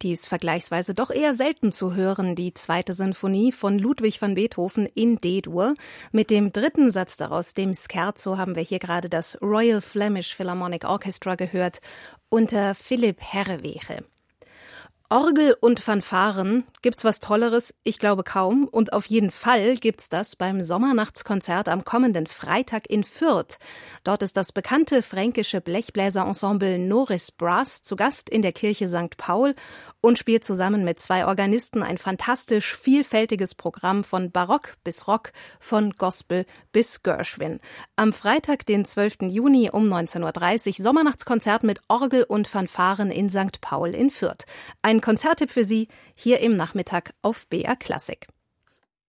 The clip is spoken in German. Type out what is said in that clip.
Die ist vergleichsweise doch eher selten zu hören, die 2. Sinfonie von Ludwig van Beethoven in D-Dur. Mit dem 3. Satz daraus, dem Scherzo, haben wir hier gerade das Royal Flemish Philharmonic Orchestra gehört, unter Philipp Herreweghe. Orgel und Fanfaren, gibt's was Tolleres? Ich glaube kaum. Und auf jeden Fall gibt's das beim Sommernachtskonzert am kommenden Freitag in Fürth. Dort ist das bekannte fränkische Blechbläserensemble Norris Brass zu Gast in der Kirche St. Paul und spielt zusammen mit 2 Organisten ein fantastisch vielfältiges Programm von Barock bis Rock, von Gospel bis Gershwin. Am Freitag, den 12. Juni um 19.30 Uhr, Sommernachtskonzert mit Orgel und Fanfaren in St. Paul in Fürth. Ein Konzerttipp für Sie hier im Nachmittag auf BR Klassik.